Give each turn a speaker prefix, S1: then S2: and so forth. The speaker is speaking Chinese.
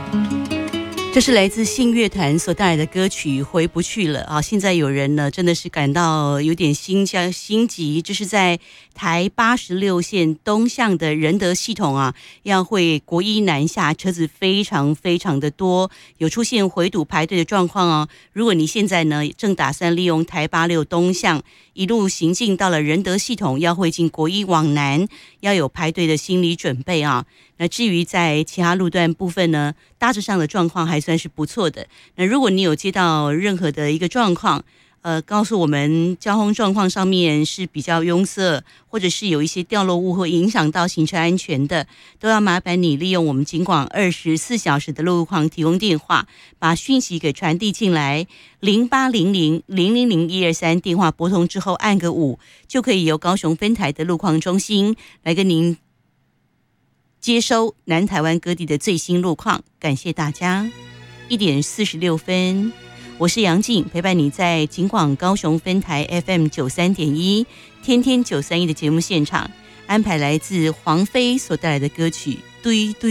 S1: 这是来自信乐团所带来的歌曲《回不去了》啊！现在有人呢，真的是感到有点心急，这是在台86线东向的仁德系统啊，要会国一南下，车子非常的多，有出现回堵排队的状况哦。如果你现在呢正打算利用台86东向一路行进到了仁德系统，要会进国一往南，要有排队的心理准备啊。那至于在其他路段部分呢，大致上的状况还算是不错的。那如果你有接到任何的一个状况，告诉我们交通状况上面是比较拥塞，或者是有一些掉落物会影响到行车安全的，都要麻烦你利用我们警广24小时的路况提供电话，把讯息给传递进来，0800-000-123电话拨通之后按个5，就可以由高雄分台的路况中心来跟您接收南台湾各地的最新路况。感谢大家。1点46分，我是杨静，陪伴你在警广高雄分台 FM 93.1天天931的节目现场，安排来自黄飞所带来的歌曲《堆堆》。